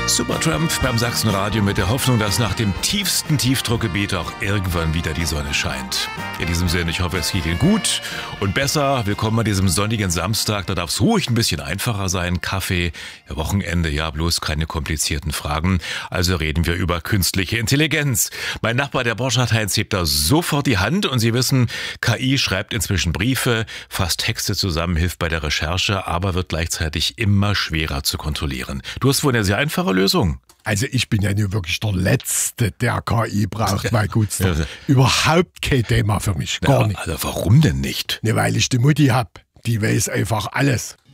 Supertramp beim Sachsenradio mit der Hoffnung, dass nach dem tiefsten Tiefdruckgebiet auch irgendwann wieder die Sonne scheint. In diesem Sinne, ich hoffe, es geht Ihnen gut und besser. Willkommen an diesem sonnigen Samstag. Da darf es ruhig ein bisschen einfacher sein. Kaffee, Wochenende, ja, bloß keine komplizierten Fragen. Also reden wir über künstliche Intelligenz. Mein Nachbar, der Borchardt Heinz, hebt da sofort die Hand und Sie wissen, KI schreibt inzwischen Briefe, fasst Texte zusammen, hilft bei der Recherche, aber wird gleichzeitig immer schwerer zu kontrollieren. Du hast wohl eine sehr einfache Lösung. Also ich bin ja nur wirklich der Letzte, der KI braucht, mein Gutster. Überhaupt kein Thema für mich, gar nicht. Also warum denn nicht? Ne, weil ich die Mutti hab, die weiß einfach alles.